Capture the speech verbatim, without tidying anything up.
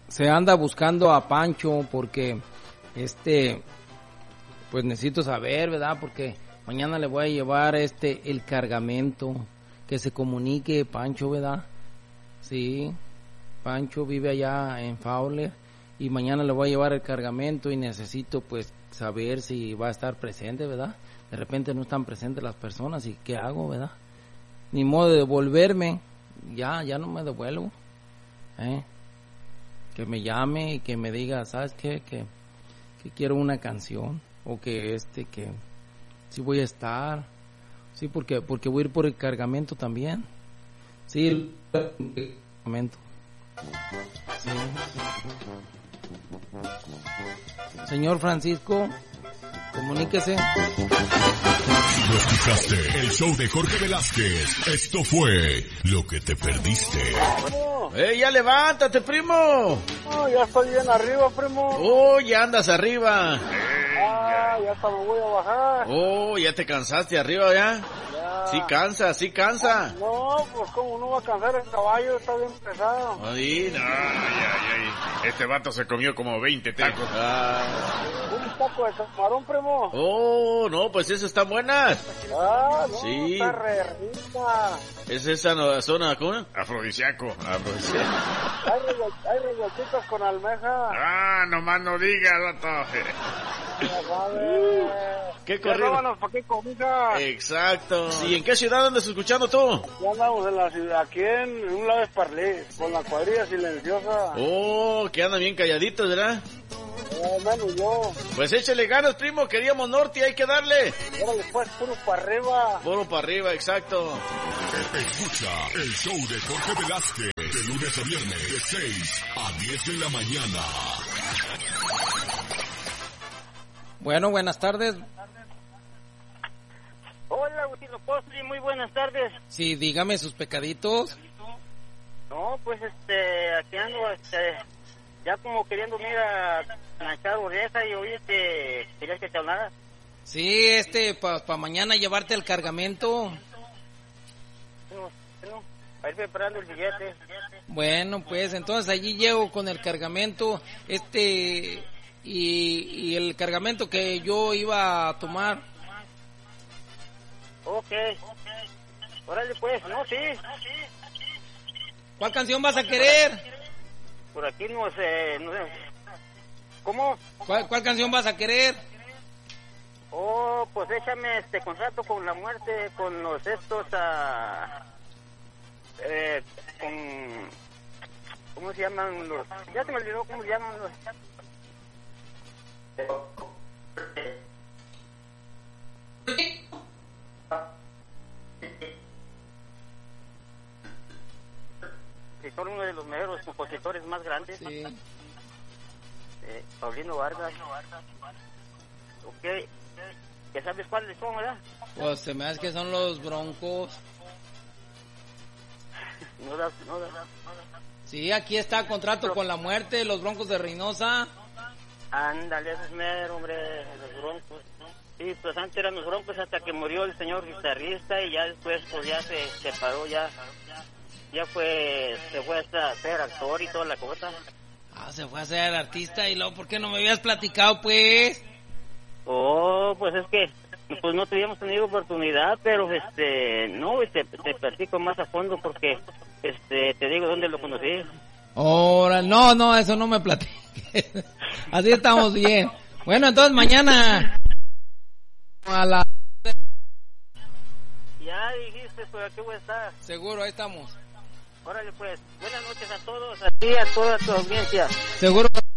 se anda buscando a Pancho porque este pues necesito saber, ¿verdad? Porque mañana le voy a llevar este el cargamento, que se comunique Pancho, ¿verdad? Sí, Pancho vive allá en Fowler y mañana le voy a llevar el cargamento y necesito pues saber si va a estar presente, ¿verdad? De repente no están presentes las personas y ¿qué hago, verdad? Ni modo de devolverme, ya, ya no me devuelvo, ¿eh? Que me llame y que me diga, ¿sabes qué? Que, que quiero una canción, o que este, que sí voy a estar, sí, porque, porque voy a ir por el cargamento también, sí, el cargamento, sí. Señor Francisco, comuníquese. Lo escuchaste, el show de Jorge Velázquez. Esto fue Lo que te perdiste. ¡Eh, ya levántate, primo! No, ya estoy bien arriba, primo. ¡Oh, ya andas arriba! Ah, ya hasta me voy a bajar. ¡Oh, ya te cansaste arriba ya! Ya. Sí cansa, sí cansa. No, pues cómo no va a cansar el caballo, está bien pesado. Ay, no. Ay, ay, ay. Este vato se comió como veinte tacos. Ah. Un taco de camarón, primo. Oh, no, pues esas están buenas. Ah, no, Sí. está re rica. Es esa no- zona, ¿cómo? Afrodisíaco. Afrodisíaco. Hay, revuel- hay revueltitas con almeja. Ah, nomás no digas, vato. Ya sabes. ¿Qué Ya corrido? vámonos, ¿pa' qué comida? Exacto. ¿Y en qué ciudad andas escuchando tú? Ya andamos en la ciudad, aquí en un lado de Parlé, con la cuadrilla silenciosa. Oh, que andan bien calladitos, ¿verdad? Eh, menos yo. Pues échale ganas, primo, queríamos norte, hay que darle. Órale, pues, puro para arriba. Puro para arriba, exacto. Escucha el show de Jorge Velázquez. De lunes a viernes, de seis a diez de la mañana. Bueno, buenas tardes. Hola, Agustino Postri, muy buenas tardes. Sí, dígame sus pecaditos. No, pues este, aquí ando, este, ya como queriendo ir a planchar oreja y oír que querías que te hablara. Sí, este, para pa mañana llevarte el cargamento. No, no, para ir preparando el billete. Bueno, pues entonces allí llego con el cargamento, este, y, y el cargamento que yo iba a tomar. Ok. Órale, pues, no, sí. ¿Cuál canción vas a querer? Por aquí no sé, no sé. ¿Cómo? ¿Cuál, cuál canción vas a querer? Oh, pues échame este contrato con la muerte, con los estos, ah, eh, con, ¿cómo se llaman los? Ya se me olvidó cómo se llaman los. Que son uno de los mejores compositores más grandes. Sí. Eh, Paulino Vargas. Ok. ¿Ya sabes cuáles son, verdad? Pues se me hace que son los Broncos. No das, no das. Sí, aquí está contrato con la muerte, los Broncos de Reynosa. Ándale, ese es mero, hombre, los Broncos. Sí, pues antes eran los Broncos hasta que murió el señor guitarrista y ya después pues ya se separó, ya ya fue, se fue hasta ser actor y toda la cosa. Ah, se fue a ser artista y luego, ¿por qué no me habías platicado, pues? Oh, pues es que pues no habíamos tenido oportunidad, pero este, no, te, te platico más a fondo porque este, te digo dónde lo conocí. Ahora, no, no, eso no me platiques. Así estamos bien. Bueno, entonces mañana a la... Ya dijiste, pues aquí voy a estar. Seguro, ahí estamos. Órale, pues, buenas noches a todos, a ti, a toda tu audiencia. Seguro.